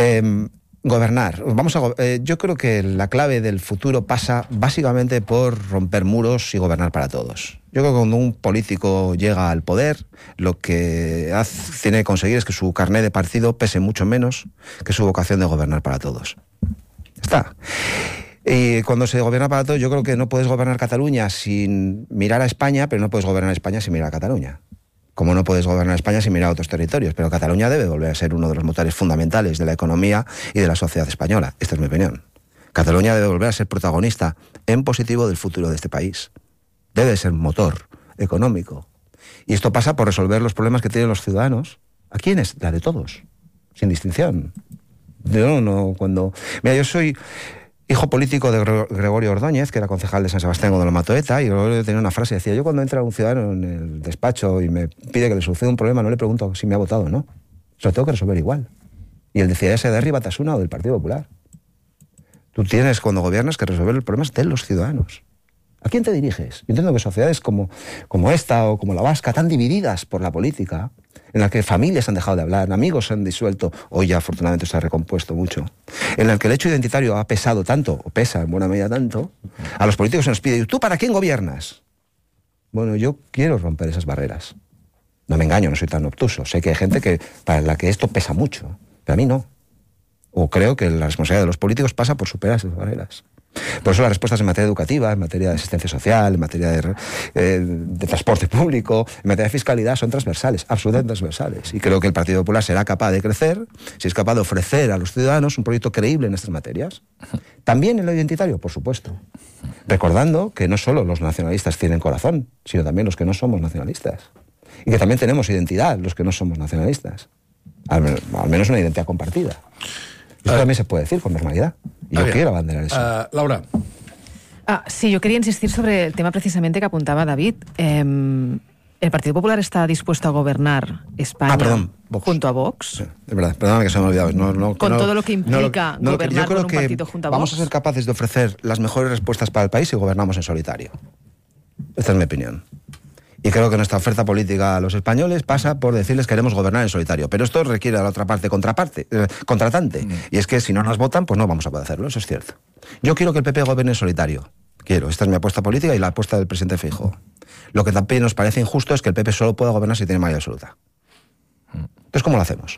Gobernar. Yo creo que la clave del futuro pasa básicamente por romper muros y gobernar para todos. Yo creo que cuando un político llega al poder, lo que tiene que conseguir es que su carné de partido pese mucho menos que su vocación de gobernar para todos. Está. Y cuando se gobierna para todos, yo creo que no puedes gobernar Cataluña sin mirar a España, pero no puedes gobernar España sin mirar a Cataluña. Como no puedes gobernar España sin mirar a otros territorios, pero Cataluña debe volver a ser uno de los motores fundamentales de la economía y de la sociedad española. Esta es mi opinión. Cataluña debe volver a ser protagonista en positivo del futuro de este país. Debe ser motor económico. Y esto pasa por resolver los problemas que tienen los ciudadanos. ¿A quiénes? La de todos, sin distinción. Yo soy hijo político de Gregorio Ordóñez, que era concejal de San Sebastián cuando lo mató ETA, y Gregorio tenía una frase, decía: yo cuando entra un ciudadano en el despacho y me pide que le solucione un problema, no le pregunto si me ha votado o no, se lo tengo que resolver igual. Y él decía, ese de Herri Batasuna o del Partido Popular. Tú tienes, cuando gobiernas, que resolver los problemas de los ciudadanos. ¿A quién te diriges? Yo entiendo que sociedades como esta o como la vasca, tan divididas por la política, en la que familias han dejado de hablar, amigos se han disuelto, hoy ya afortunadamente se ha recompuesto mucho, en la que el hecho identitario ha pesado tanto, o pesa en buena medida tanto, a los políticos se nos pide, ¿y tú para quién gobiernas? Bueno, yo quiero romper esas barreras. No me engaño, no soy tan obtuso. Sé que hay gente para la que esto pesa mucho, pero a mí no. O creo que la responsabilidad de los políticos pasa por superar esas barreras. Por eso las respuestas en materia educativa, en materia de asistencia social, en materia de transporte público, en materia de fiscalidad son transversales, absolutamente transversales. Y creo que el Partido Popular será capaz de crecer si es capaz de ofrecer a los ciudadanos un proyecto creíble en estas materias. También en lo identitario, por supuesto. Recordando que no solo los nacionalistas tienen corazón, sino también los que no somos nacionalistas. Y que también tenemos identidad los que no somos nacionalistas. Al menos una identidad compartida. Eso también se puede decir con normalidad. Y yo quiero abanderar eso. Laura. Sí, yo quería insistir sobre el tema precisamente que apuntaba David. ¿El Partido Popular está dispuesto a gobernar España junto a Vox? Sí, es verdad, perdóname que se me ha olvidado. Con todo lo que implica gobernar con un partido junto a Vox. Vamos a ser capaces de ofrecer las mejores respuestas para el país si gobernamos en solitario. Esta es mi opinión. Y creo que nuestra oferta política a los españoles pasa por decirles que queremos gobernar en solitario. Pero esto requiere a la otra parte contratante. Y es que si no nos votan, pues no vamos a poder hacerlo, eso es cierto. Yo quiero que el PP gobierne en solitario. Esta es mi apuesta política y la apuesta del presidente Feijóo. Lo que también nos parece injusto es que el PP solo pueda gobernar si tiene mayoría absoluta. Entonces, ¿cómo lo hacemos?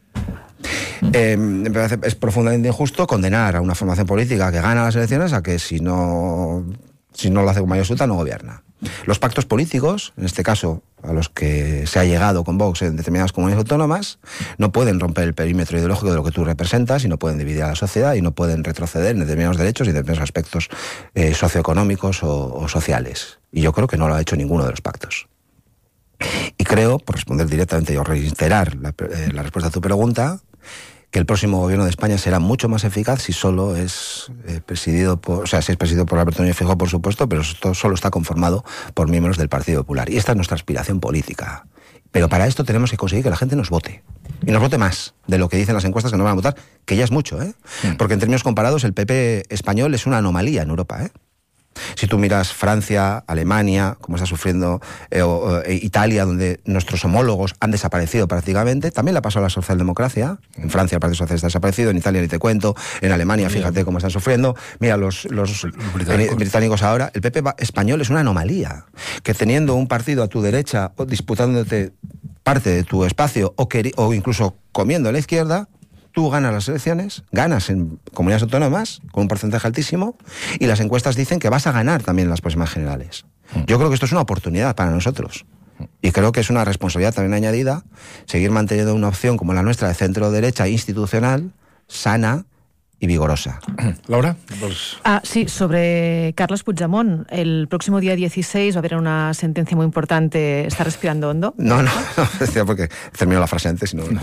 Me parece es profundamente injusto condenar a una formación política que gana las elecciones a que si no lo hace con mayoría absoluta no gobierna. Los pactos políticos, en este caso a los que se ha llegado con Vox en determinadas comunidades autónomas, no pueden romper el perímetro ideológico de lo que tú representas y no pueden dividir a la sociedad y no pueden retroceder en determinados derechos y en determinados aspectos socioeconómicos o sociales. Y yo creo que no lo ha hecho ninguno de los pactos. Y creo, por responder directamente y reiterar la respuesta a tu pregunta, que el próximo gobierno de España será mucho más eficaz si solo es presidido por Alberto Núñez Feijóo, por supuesto, pero esto solo está conformado por miembros del Partido Popular. Y esta es nuestra aspiración política. Pero para esto tenemos que conseguir que la gente nos vote. Y nos vote más de lo que dicen las encuestas que no van a votar, que ya es mucho, ¿eh? Porque en términos comparados el PP español es una anomalía en Europa, ¿eh? Si tú miras Francia, Alemania, como está sufriendo Italia, donde nuestros homólogos han desaparecido prácticamente, también le ha pasado a la socialdemocracia. En Francia el Partido Socialista ha desaparecido, en Italia ni te cuento, en Alemania fíjate cómo están sufriendo. Mira los británicos ahora. El PP español es una anomalía, que teniendo un partido a tu derecha o disputándote parte de tu espacio o incluso comiendo a la izquierda, tú ganas las elecciones, ganas en comunidades autónomas con un porcentaje altísimo y las encuestas dicen que vas a ganar también en las próximas generales. Yo creo que esto es una oportunidad para nosotros y creo que es una responsabilidad también añadida seguir manteniendo una opción como la nuestra de centro-derecha institucional, sana y vigorosa. Laura. Sí, sobre Carlos Puigdemont. El próximo día 16 va a haber una sentencia muy importante. ¿Está respirando hondo? No, decía porque terminó la frase antes. No.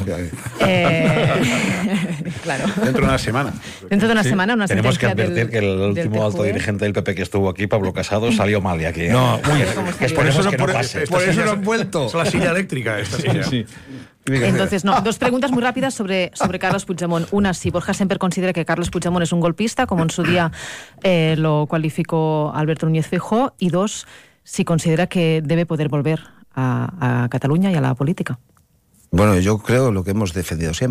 Claro. Dentro de una semana. Dentro de una semana, una Tenemos que sentencia advertir que el último alto dirigente del PP que estuvo aquí, Pablo Casado, salió mal de aquí. No, muy bien. Por eso no han vuelto. Es la silla eléctrica esta silla. Sí. Entonces, dos preguntas muy rápidas sobre Carlos Puigdemont. Una, si Borja Semper considera que Carlos Puigdemont es un golpista, como en su día lo cualificó Alberto Núñez Feijóo. Y dos, si considera que debe poder volver a Cataluña y a la política. Bueno, yo creo lo que hemos defendido siempre.